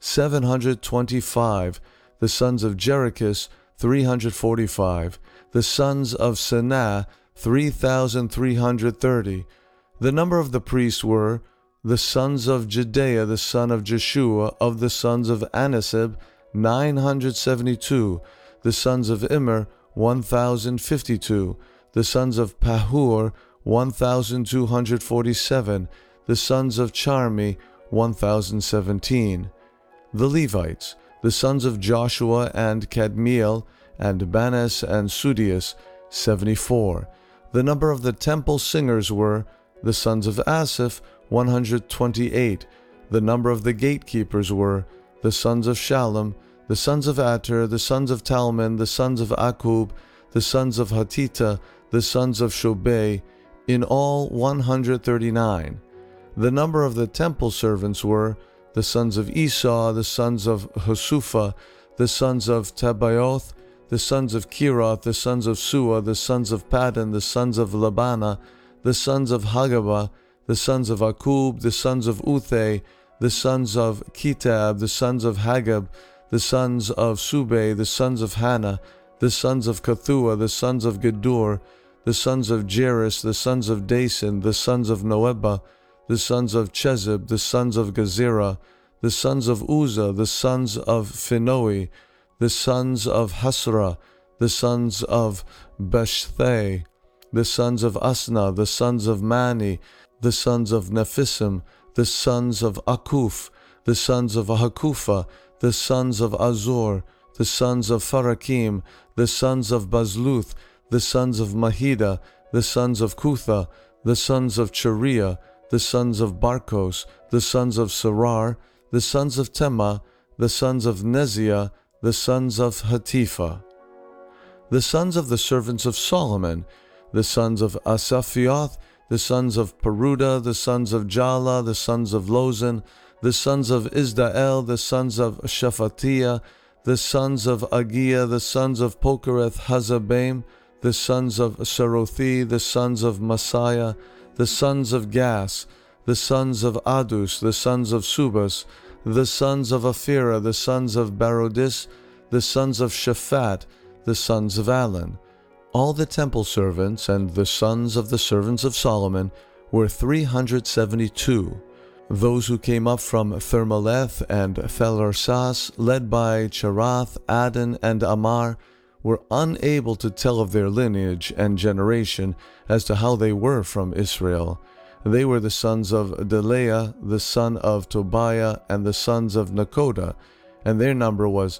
725. The sons of Jerichus, 345. The sons of Senah, 3,330. The number of the priests were: the sons of Jedaiah, the son of Jeshua, of the sons of Anasib, 972. The sons of Immer, 1,052. The sons of Pahur, 1,247. The sons of Charmi, 1,017. The Levites, the sons of Joshua and Kadmiel, and Banas and Sudius, 74. The number of the temple singers were: the sons of Asaph, 128. The number of the gatekeepers were: the sons of Shallum, the sons of Ater, the sons of Talmon, the sons of Akub, the sons of Hatita, the sons of Shobei, in all 139. The number of the temple servants were: the sons of Esau, the sons of Hosupha, the sons of Tabaoth, the sons of Kiroth, the sons of Sua, the sons of Paddan, the sons of Labana, the sons of Hagabah, the sons of Akub, the sons of Uthai, the sons of Kitab, the sons of Hagab, the sons of Subei, the sons of Hannah, the sons of Kathua, the sons of Gedur, the sons of Jeris, the sons of Dason, the sons of Noebah, the sons of Chezib, the sons of Gezerah, the sons of Uzzah, the sons of Phinoi, the sons of Hasrah, the sons of Beshthai, the sons of Asna, the sons of Mani, the sons of Nephisim, the sons of Akuf, the sons of Hakufa, the sons of Azor, the sons of Farakim, the sons of Bazluth, the sons of Mahida, the sons of Kutha, the sons of Chariah, the sons of Barkos, the sons of Sarar, the sons of Tema, the sons of Neziah, the sons of Hatipha. The sons of the servants of Solomon: the sons of Asaphioth, the sons of Peruda, the sons of Jala, the sons of Lozan, the sons of Isdael, the sons of Shephatiah, the sons of Agiah, the sons of Pokereth Hazabaim, the sons of Serothi, the sons of Messiah, the sons of Gas, the sons of Adus, the sons of Subas, the sons of Aphirah, the sons of Barodis, the sons of Shaphat, the sons of Alan. All the temple servants and the sons of the servants of Solomon were 372. Those who came up from Thermaleth and Thelarsas, led by Cherath, Adon, and Amar, were unable to tell of their lineage and generation as to how they were from Israel. They were the sons of Delaiah, the son of Tobiah, and the sons of Nakoda, and their number was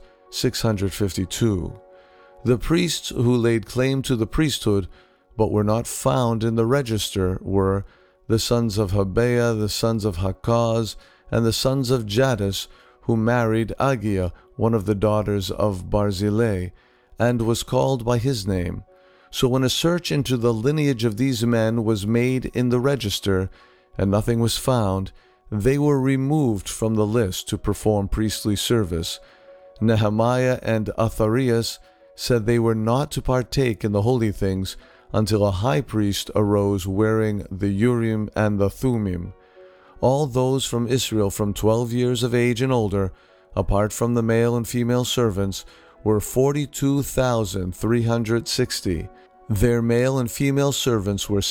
652. The priests who laid claim to the priesthood, but were not found in the register, were the sons of Habeah, the sons of Hakaz, and the sons of Jaddus, who married Agiah, one of the daughters of Barzillai, and was called by his name. So when a search into the lineage of these men was made in the register, and nothing was found, they were removed from the list to perform priestly service. Nehemiah and Atharias said they were not to partake in the holy things until a high priest arose wearing the Urim and the Thummim. All those from Israel from 12 years of age and older, apart from the male and female servants, were 42,360. Their male and female servants were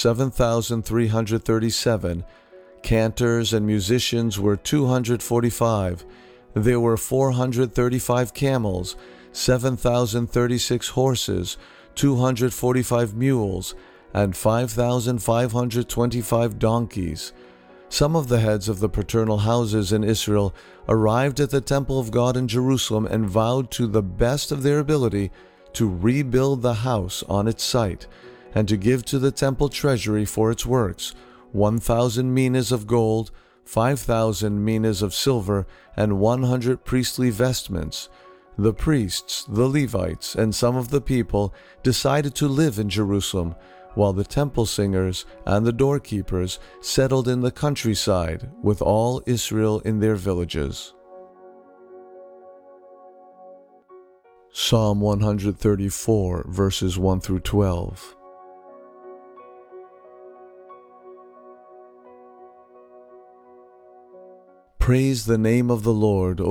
7,337. Cantors and musicians were 245. There were 435 camels, 7,036 horses, 245 mules, and 5,525 donkeys. Some of the heads of the paternal houses in Israel arrived at the temple of God in Jerusalem and vowed to the best of their ability to rebuild the house on its site, and to give to the temple treasury for its works 1,000 minas of gold, 5,000 minas of silver, and 100 priestly vestments. The priests, the Levites, and some of the people decided to live in Jerusalem, while the temple singers and the doorkeepers settled in the countryside with all Israel in their villages. Psalm 134, verses 1 through 12. Praise the name of the Lord,